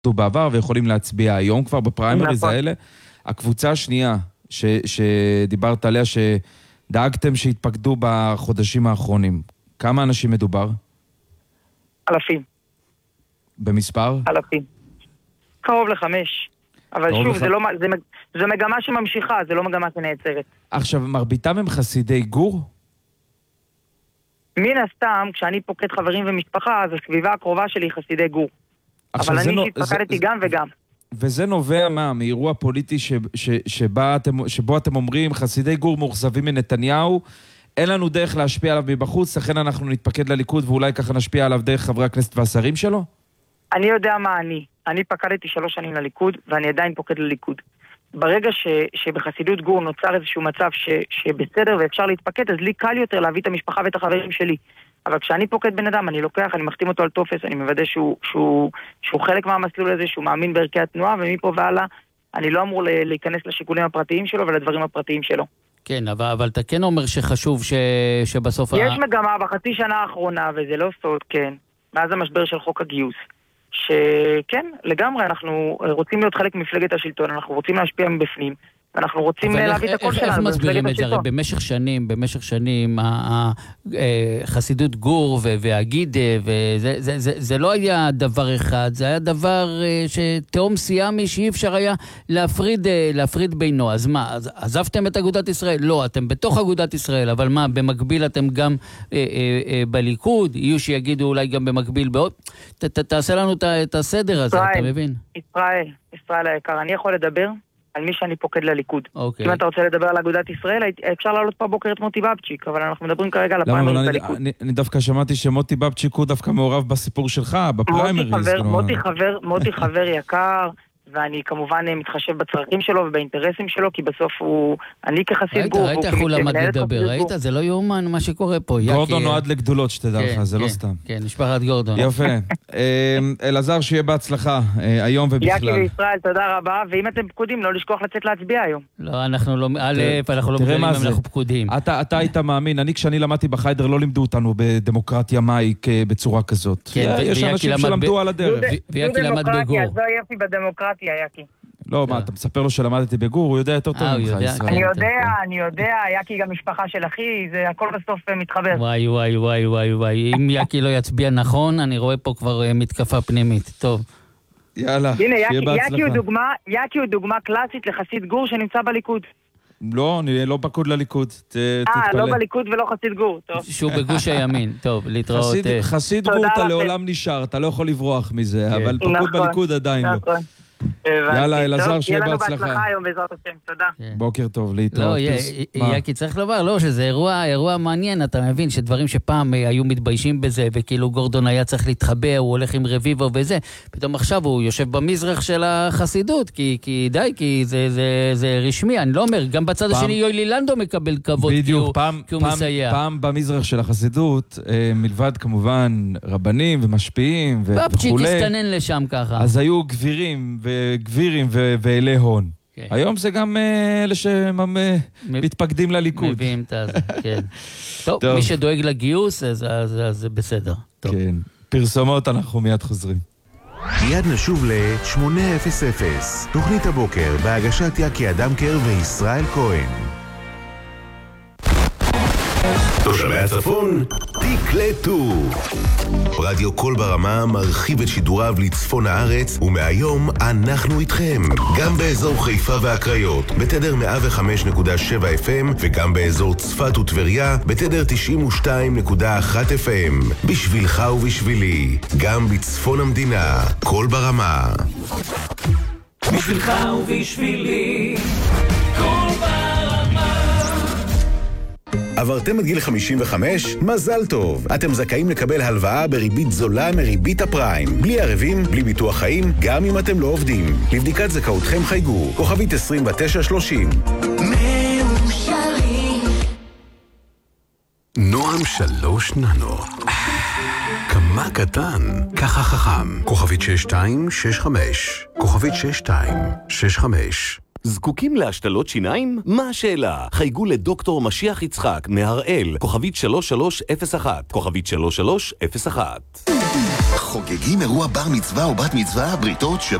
בעבר ויכולים להצביע היום כבר בפריימריז האלה. הקבוצה השנייה שדיברת עליה, שדאגתם שהתפקדו בחודשים האחרונים, כמה אנשים מדובר? אלפים. במספר? אלפים. קרוב ל5. אבל שוב, זו מגמה שממשיכה, זה לא מגמה שנעצרת. עכשיו, מרביתם הם חסידי גור? מן הסתם, כשאני פוקד חברים ומשפחה, אז הסביבה הקרובה שלי היא חסידי גור. אבל אני התפקדתי גם וגם. וזה נובע מה? מאירוע פוליטי שבו אתם אומרים, חסידי גור מאוכזבים מנתניהו, אין לנו דרך להשפיע עליו מבחוץ, לכן אנחנו נתפקד לליכוד, ואולי ככה נשפיע עליו דרך חברי הכנסת והשרים שלו? אני יודע מה אני פקדתי 3 שנים לליכוד, ואני עדיין פוקד לליכוד. ברגע שבחסידות גור נוצר איזשהו מצב שבסדר ואפשר להתפקד, אז לי קל יותר להביא את המשפחה ואת החברים שלי. אבל כשאני פוקד בן אדם, אני לוקח, אני מחתים אותו על טופס, אני מוודא שהוא חלק מהמסלול הזה, שהוא מאמין בערכי התנועה, ומפה והלאה, אני לא אמור להיכנס לשיקולים הפרטיים שלו ולדברים הפרטיים שלו. כן, אבל אתה כן אומר שחשוב שבסוף... יש מגמה בחצי שנה האחרונה, וזה לא סוד, כן, מאז המשבר של חוק הגיוס, שכן, לגמרי, אנחנו רוצים להיות חלק ממפלגת השלטון, אנחנו רוצים להשפיע מבפנים, ואנחנו רוצים להביא את הכל שלנו. איך מסבירים את זה? הרי במשך שנים, חסידות גור והגידה, זה לא היה דבר אחד, זה היה דבר שתאום סיאמי שאי אפשר היה להפריד בינו. אז מה, עזבתם את אגודת ישראל? לא, אתם בתוך אגודת ישראל, אבל מה, במקביל אתם גם בליכוד? יהיו שיגידו אולי גם במקביל בעוד? תעשה לנו את הסדר הזה, אתה מבין? ישראל היקר, אני יכול לדבר על מי שאני פוקד לליכוד. אם אתה רוצה לדבר על אגודת ישראל, אפשר לעלות פה בוקר את מוטי בבצ'יק, אבל אנחנו מדברים כרגע על הפריימריז בליכוד. אני דווקא שמעתי שמוטי בבצ'יק הוא דווקא מעורב בסיפור שלך, בפריימריז. מוטי חבר יקר, ואני כמובן מתחשב בצרכים שלו ובאינטרסים שלו, כי בסוף אני כחסיד גור. ראית איך הוא למד לדבר, ראית? זה לא יאומן מה שקורה פה. גורדון נועד לגדולות, שתדע לך, זה לא סתם. כן, משפחת גורדון. יפה. אלעזר, שיהיה בהצלחה, היום ובכלל. יאקי וישראל, תודה רבה, ואם אתם פקודים, לא לשכוח לצאת להצביע היום. לא, אנחנו לא מגלים אם אנחנו פקודים. אתה היית מאמין, כשאני למדתי בחיידר, לא לימדו אותנו בדמוקרטיה מהי בצורה כזאת. יש אנשים שלמדו על הדרך. ויאקי למד בגור. יאקי. לא, מה, אתה מספר לו שלמדתי בגור, הוא יודע יותר טוב ממך, ישראל. אני יודע, יאקי גם משפחה של אחי, זה הכל בסוף מתחבר. וואי, אם יאקי לא יצביע נכון, אני רואה פה כבר מתקפה פנימית, טוב. יאללה, שיהיה בהצלחה. יאקי הוא דוגמה קלאסית לחסיד גור שנמצא בליכוד. לא, אני לא פקוד לליכוד, תתפלא. לא בליכוד ולא חסיד גור, טוב. שהוא בגוש הימין, טוב, להתראות. חסיד גור אתה לעולם נשאר, אתה לא יכול לברוח מזה, אבל פקוד בליכוד עדיין לא. יאללה, אלעזר, שיהיה בהצלחה. יהיה לנו בהצלחה היום בעזרת השם, תודה. בוקר טוב, להתראות. לא, יאקי, צריך לומר, לא, שזה אירוע מעניין, אתה מבין, שדברים שפעם היו מתביישים בזה, וכאילו גורדון היה צריך להתחבא, הוא הולך עם רביבו וזה, פתאום עכשיו הוא יושב במזרח של החסידות, כי די, כי זה רשמי, אני לא אומר, גם בצד השני יוילי לנדו מקבל כבוד, כי הוא מסייע. פעם במזרח של החסידות, מלבד כמובן רבנים ומשפיעים וכו'. פפצ'יק הסתנן לשם ככה. אז היו גבירים ואלי הון. היום זה גם אלה שמתפקדים לליכוד. מביאים את זה, כן. טוב, מי שדואג לגיוס, אז זה בסדר. כן, פרסומות, אנחנו מיד חוזרים. מיד נשוב ל-800, תוכנית הבוקר בהגשת יאקי אדמקר וישראל כהן. תושבי הצפון, תקלטו. רדיו קול ברמה מרחיב את שידוריו לצפון הארץ, ומהיום אנחנו איתכם. גם באזור חיפה והקריות, בתדר 105.7 FM, וגם באזור צפת וטבריה, בתדר 92.1 FM. בשבילך ובשבילי, גם בצפון המדינה, קול ברמה. בשבילך ובשבילי, קול ברמה. עברתם את גיל 55? מזל טוב! אתם זכאים לקבל הלוואה בריבית זולה מריבית הפריים. בלי ערבים, בלי ביטוח חיים, גם אם אתם לא עובדים. לבדיקת זכאותכם חייגו, כוכבית 2930. מאושרים. נועם 3 ננו. כמה קטן, ככה חכם. כוכבית 6265. כוכבית 6265. זקוקים להשתלות שיניים? מה השאלה? חייגו לדוקטור משיח יצחק מהראל, כוכבית 3301, כוכבית 3301. חוגגים אירוע בר מצווה או בת מצווה, בריתות,